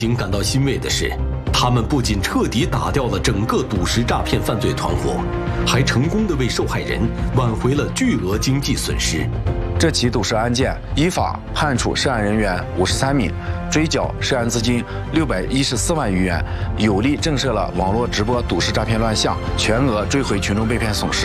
警感到欣慰的是，他们不仅彻底打掉了整个赌石诈骗犯罪团伙，还成功地为受害人挽回了巨额经济损失。 这起赌石案件依法判处涉案人员53名，追缴涉案资金614万余元，有力震慑了网络直播赌石诈骗乱象，全额追回群众被骗损失。